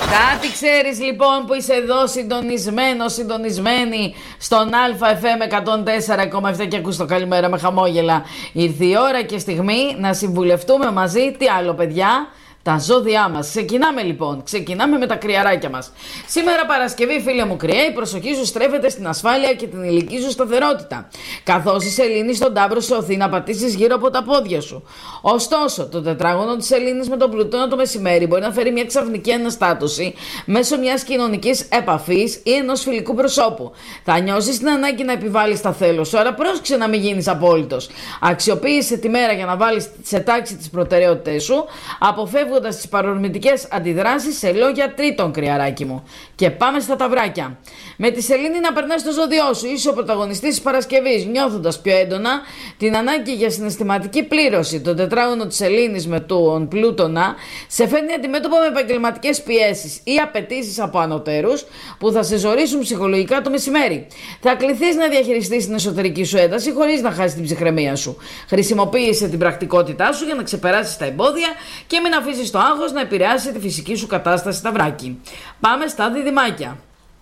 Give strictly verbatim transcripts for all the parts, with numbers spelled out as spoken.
Κάτι ξέρεις λοιπόν που είσαι εδώ συντονισμένο, συντονισμένη στον Α Εφ Εμ εκατόν τέσσερα κόμμα επτά και ακούς το καλημέρα με χαμόγελα. Ήρθε η ώρα και στιγμή να συμβουλευτούμε μαζί. Τι άλλο, παιδιά? Τα ζώδιά μας. Ξεκινάμε λοιπόν. Ξεκινάμε με τα κρυαράκια μας. Σήμερα Παρασκευή, φίλε μου κρυέ, η προσοχή σου στρέφεται στην ασφάλεια και την ηλική σου σταθερότητα. Καθώς η σελήνη στον ταύρο σε οθεί να πατήσεις γύρω από τα πόδια σου. Ωστόσο, το τετράγωνο της σελήνης με τον Πλούτονα το μεσημέρι μπορεί να φέρει μια ξαφνική αναστάτωση μέσω μιας κοινωνικής επαφής ή ενός φιλικού προσώπου. Θα νιώσεις την ανάγκη να επιβάλλεις τα θέλω σου, άρα πρόσεξε να μην γίνεις απόλυτος. Αξιοποίησε τη μέρα για να βάλεις σε τάξη τις προτεραιότητες σου, αποφεύγοντας τις παρορμητικές αντιδράσεις σε λόγια τρίτων, κρυαράκι μου. Και πάμε στα ταυράκια. Με τη σελήνη να περνάς στο ζώδιό σου, είσαι ο πρωταγωνιστής της Παρασκευής, νιώθοντας πιο έντονα την ανάγκη για συναισθηματική πλήρωση. Το τετράγωνο της σελήνης με τον Πλούτονα σε φέρνει αντιμέτωπο με επαγγελματικές πιέσεις ή απαιτήσεις από ανωτέρους που θα σε ζορίσουν ψυχολογικά το μεσημέρι. Θα κληθείς να διαχειριστείς την εσωτερική σου ένταση χωρίς να χάσεις την ψυχραιμία σου. Χρησιμοποίησε την πρακτικότητά σου για να ξεπεράσεις τα εμπόδια και μην αφήσεις το άγχος να επηρεάσει τη φυσική σου κατάσταση, ταυράκι. Πάμε στα διδυμάκια.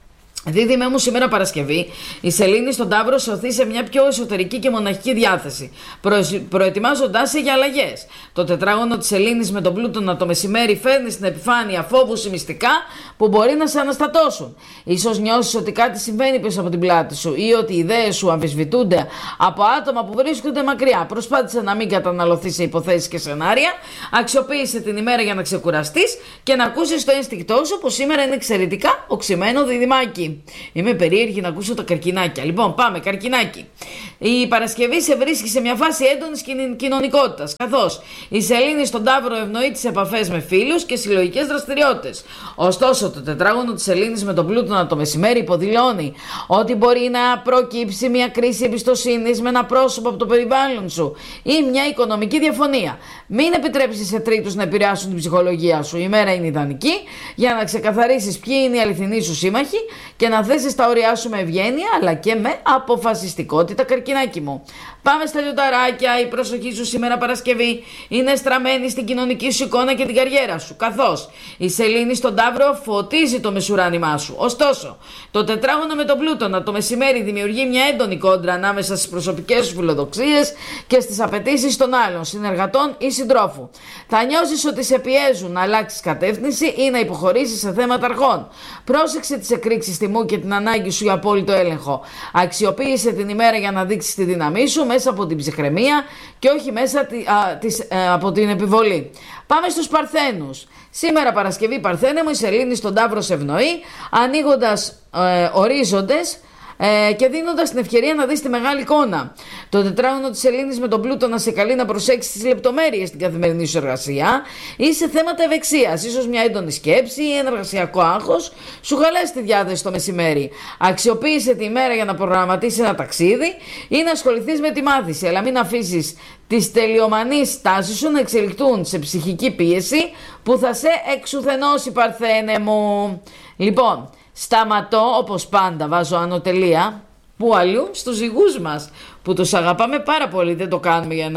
Δίδυμέ μου, σήμερα Παρασκευή, η σελήνη στον ταύρο σε οθεί σε μια πιο εσωτερική και μοναχική διάθεση, προετοιμάζοντάς σε για αλλαγές. Το τετράγωνο της σελήνης με τον Πλούτονα το μεσημέρι φέρνει στην επιφάνεια φόβους ή μυστικά που μπορεί να σε αναστατώσουν. Ίσως νιώσεις ότι κάτι συμβαίνει πίσω από την πλάτη σου ή ότι οι ιδέες σου αμφισβητούνται από άτομα που βρίσκονται μακριά. Προσπάθησε να μην καταναλωθείς σε υποθέσεις και σενάρια. Αξιοποίησε την ημέρα για να ξεκουραστείς και να ακούσεις το ένστικτό σου που σήμερα είναι εξαιρετικά οξυμένο, διδυμάκι. Είμαι περίεργη να ακούσω τα καρκινάκια. Λοιπόν, πάμε, καρκινάκι. Η Παρασκευή σε βρίσκει σε μια φάση έντονης κοινωνικότητας, καθώς η σελήνη στον ταύρο ευνοεί τις επαφές με φίλους και συλλογικές δραστηριότητες. Ωστόσο, το τετράγωνο της σελήνης με τον Πλούτονα το μεσημέρι υποδηλώνει ότι μπορεί να προκύψει μια κρίση εμπιστοσύνης με ένα πρόσωπο από το περιβάλλον σου ή μια οικονομική διαφωνία. Μην επιτρέψεις σε τρίτους να επηρεάσουν την ψυχολογία σου. Η μέρα είναι ιδανική για να ξεκαθαρίσεις ποιοι είναι οι αληθινοί σου σύμμαχοι και να θέσεις τα όρια σου με ευγένεια αλλά και με αποφασιστικότητα, καρκινάκι μου. Πάμε στα λιονταράκια. Η προσοχή σου σήμερα Παρασκευή είναι στραμμένη στην κοινωνική σου εικόνα και την καριέρα σου, καθώς η σελήνη στον ταύρο φωτίζει το μεσουράνημά σου. Ωστόσο, το τετράγωνο με τον Πλούτονα το μεσημέρι δημιουργεί μια έντονη κόντρα ανάμεσα στις προσωπικές σου φιλοδοξίες και στις απαιτήσεις των άλλων, συνεργατών ή συντρόφου. Θα νιώσεις ότι σε πιέζουν να αλλάξεις κατεύθυνση ή να υποχωρήσεις σε θέματα αρχών. Πρόσεξε τις εκρήξεις τιμού και την ανάγκη σου για απόλυτο έλεγχο. Αξιοποίησε την ημέρα για να δείξεις τη δύναμή σου μέσα από την ψυχραιμία και όχι μέσα α, της, α, από την επιβολή. Πάμε στους Παρθένους. Σήμερα Παρασκευή, Παρθένε μου, η σελήνη στον ταύρο σε ευνοεί, ανοίγοντας ε, ορίζοντες Ε, και δίνοντας την ευκαιρία να δεις τη μεγάλη εικόνα. Το τετράγωνο της σελήνης με τον Πλούτονα σε καλεί να προσέξεις τις λεπτομέρειες στην καθημερινή σου εργασία ή σε θέματα ευεξίας. Ίσως μια έντονη σκέψη ή ένα εργασιακό άγχος σου χαλάσει τη διάθεση το μεσημέρι. Αξιοποίησε τη μέρα για να προγραμματίσεις ένα ταξίδι ή να ασχοληθείς με τη μάθηση, αλλά μην αφήσεις τις τελειομανείς τάσεις σου να εξελιχθούν σε ψυχική πίεση που θα σε εξουθενώσει, Παρθένε μου. Λοιπόν, σταματώ, όπως πάντα βάζω ανωτελεία. Πού αλλού? Στους ζυγούς μας, που τους αγαπάμε πάρα πολύ. Δεν το κάνουμε για να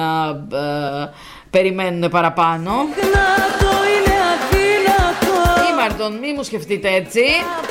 ε, περιμένουν παραπάνω. Ήμαρτον, μη μου σκεφτείτε έτσι.